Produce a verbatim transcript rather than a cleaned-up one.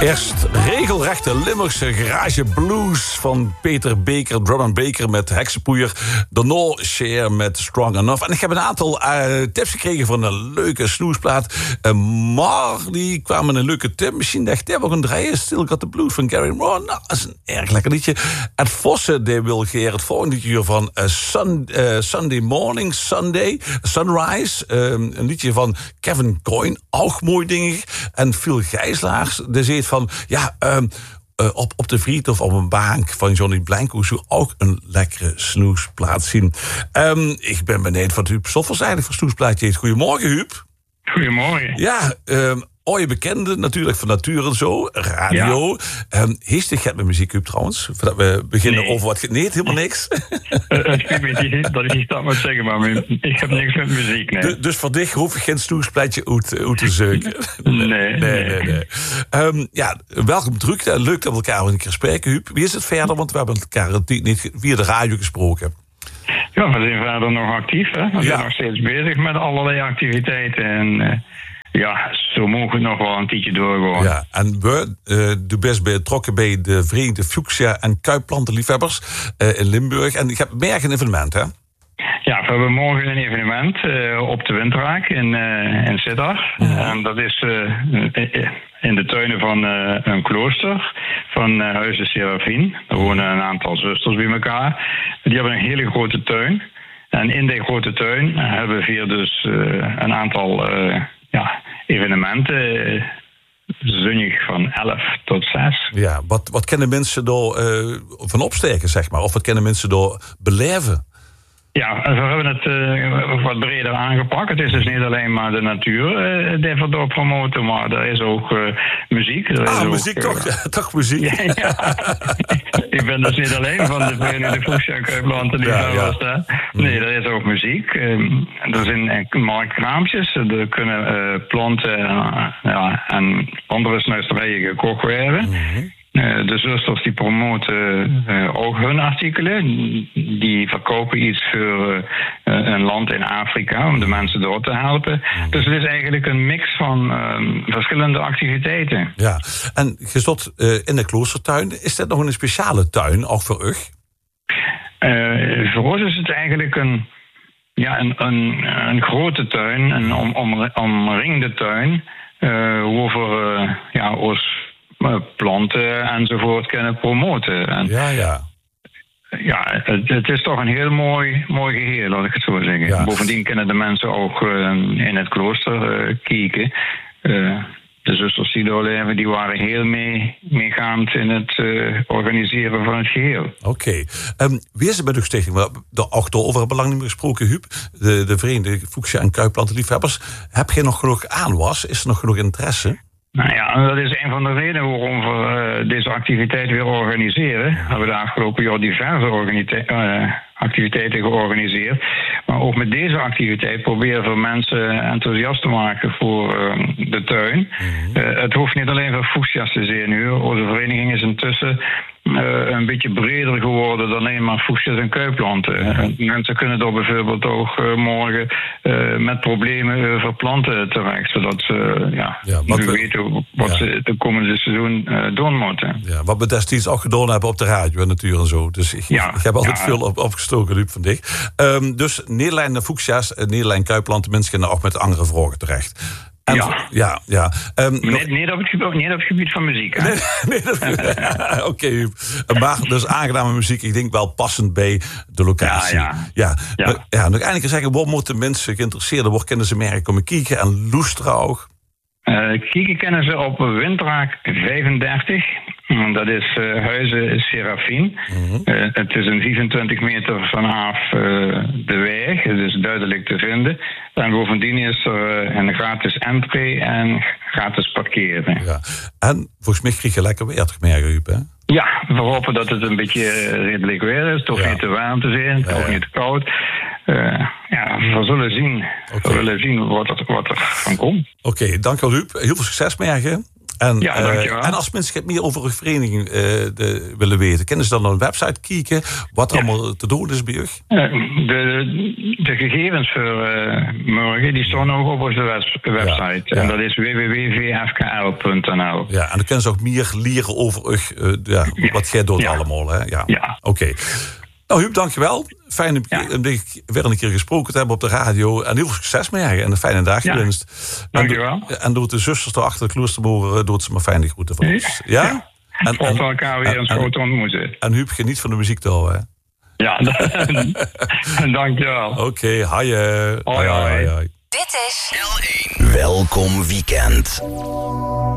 Eerst regelrechte Limburgse garage blues van Peter Beker, Drum and Baker met Heksenpoeier, de No Share met Strong Enough. En ik heb een aantal uh, tips gekregen van een leuke snoesplaat. Uh, maar die kwamen met een leuke tip. Misschien dacht ik, we gaan draaien Still Got the Blues van Gary Moore. Nou, dat is een erg lekker liedje. Ed Vossen, die wil geer het volgende liedje van uh, Sun, uh, Sunday Morning, Sunday, Sunrise. Uh, een liedje van Kevin Coyne, ook mooi dingig. En Phil Gijslaars, die zegt van, ja, um, uh, op, op de vriend of op een bank van Johnny Blanco zou ook een lekkere snoesplaat zien. Um, ik ben benieuwd wat Huub Stoffels eigenlijk voor snoesplaatje heeft. Goedemorgen, Huub. Goedemorgen. Ja, um, ooit bekende, natuurlijk van nature en zo, radio. Ja. Um, Heestig het met muziek, Huub, trouwens. Voordat we beginnen nee. over wat... Nee, helemaal niks. Dat is dat moet zeggen, maar ik heb niks met muziek, nee. Dus, dus voor dich hoef ik geen snoesplaatje uit, uit te zoeken. Nee, nee, nee. nee, nee. Um, ja, welkom terug. Leuk dat we elkaar een keer spreken, Huub. Wie is het verder? Want we hebben elkaar niet via de radio gesproken. Ja, we zijn verder nog actief, hè. We ja. zijn nog steeds bezig met allerlei activiteiten en... Uh, Ja, zo mogen we nog wel een tijdje doorgaan. Ja, en we, uh, de best betrokken bij de Verenigde Fuchsia en Kuipplantenliefhebbers uh, in Limburg. En ik heb morgen een evenement, hè? Ja, we hebben morgen een evenement uh, op de Windraak in, uh, in Sittard. Ja. En dat is uh, in de tuinen van uh, een klooster van uh, Huize Serafien. Er wonen een aantal zusters bij elkaar. Die hebben een hele grote tuin. En in die grote tuin hebben we hier dus uh, een aantal... Uh, Ja, evenementen, zonnig van elf tot zes. Ja, wat, wat kunnen mensen daar uh, van opsteken, zeg maar? Of wat kunnen mensen daar beleven? Ja, we hebben het uh, wat breder aangepakt. Het is dus niet alleen maar de natuur uh, die we door promoten, maar er is ook uh, muziek. Er ah, is muziek ook, toch? Uh, toch muziek? Ja, ja. Ik ben dus niet alleen van de Verenigde Fuchsia en Kuipplantenliefhebbers. Ja, ja. Nee, er is ook muziek. Um, er zijn marktkraampjes. Er kunnen uh, planten uh, ja, en andere snuisterijen gekocht worden. Mm-hmm. Uh, de zusters die promoten uh, ook hun artikelen. Die verkopen iets voor uh, een land in Afrika om de mensen door te helpen. Dus het is eigenlijk een mix van uh, verschillende activiteiten. Ja, en je stond uh, in de kloostertuin. Is dat nog een speciale tuin, ook voor u? Uh, voor ons is het eigenlijk een, ja, een, een, een grote tuin, een om, om, omringde tuin, uh, over uh, ja, ons planten enzovoort kunnen promoten. En ja, ja. Ja, het, het is toch een heel mooi, mooi geheel, laat ik het zo zeggen. Ja. Bovendien kunnen de mensen ook uh, in het klooster uh, kijken. Uh, de zusters die daar leven, die waren heel mee, meegaand in het uh, organiseren van het geheel. Oké. Okay. Um, wie is het bij de stichting? De achter over belang gesproken, Huub. De, de Verenigde Fuchsia en Kuipplantenliefhebbers. Heb je nog genoeg aanwas? Is er nog genoeg interesse? Nou ja, dat is een van de redenen waarom we uh, deze activiteit weer organiseren. We hebben de afgelopen jaar diverse organite- uh, activiteiten georganiseerd. Maar ook met deze activiteit proberen we mensen enthousiast te maken voor uh, de tuin. Mm-hmm. Uh, het hoeft niet alleen voor Fuchsia's te zijn nu. Onze vereniging is intussen uh, een beetje breder geworden dan alleen maar Fuchsia's en Kuipplanten. Mm-hmm. Uh, mensen kunnen er bijvoorbeeld ook uh, morgen uh, met problemen over planten terecht. Zodat ze uh, ja, ja, nu we, weten wat ja. ze de komende seizoen uh, doen moeten. Ja, wat we destijds ook gedaan hebben op de radio en natuur en zo. Dus ik, ja, ik heb altijd ja. veel op, opgestoken, Ruud, van dich. Um, dus Nederlandse Fuchsia's, Nederlandse Kuipplanten, mensen kunnen ook met andere vragen terecht. En, ja, ja, ja. Um, niet, nog... niet, op het gebied, niet op het gebied van muziek. Hè? Nee, nee, Oké, okay. Maar dus aangename muziek, ik denk wel passend bij de locatie. Ja, ja. ja. ja. ja nog eindelijk zeggen, wat moeten mensen geïnteresseerd worden? Kennen ze merken komen kijken en loesteren ook? Uh, kijken kennen ze op Windraak vijfendertig. Dat is uh, Huize Serafien. Mm-hmm. Uh, het is een vierentwintig meter vanaf uh, de weg. Het is duidelijk te vinden. En bovendien is er uh, een gratis entree en gratis parkeren. Ja. En volgens mij krijg je lekker weer het gemerkt, Huub, hè? Ja, we hopen dat het een beetje redelijk weer is. Toch ja. niet te warm te zijn, ja, toch ja. niet te koud. Uh, ja, we zullen zien. Okay. We willen zien wat er, wat er van komt. Oké, okay, dank wel, Huub. Heel veel succes morgen. En, Ja, dankjewel. Uh, en als mensen meer over uw vereniging uh, de, willen weten, kunnen ze dan op een website kijken wat er ja. allemaal te doen is bij u? Uh, de, de gegevens voor uh, morgen die staan ook op onze website. Ja. Ja. En dat is w w w punt v f k l punt n l. Ja, en dan kunnen ze ook meer leren over u, uh, ja, wat jij doet ja. allemaal. Hè? Ja. ja. Oké. Okay. Nou, Huub, dankjewel. Fijn om ja. weer een keer gesproken te hebben op de radio. En heel veel succes mee en een fijne dag gewenst. Ja. Dankjewel. En, en doet de zusters daar achter de kloosterboren, doet ze maar fijne groeten van ons. Ja? ja. En we elkaar weer eens goed ontmoeten. En Huub, geniet van de muziek toch, hè? Ja, dankjewel. Oké, okay, hoi. Hoi, hoi. Dit is L één. Welkom weekend.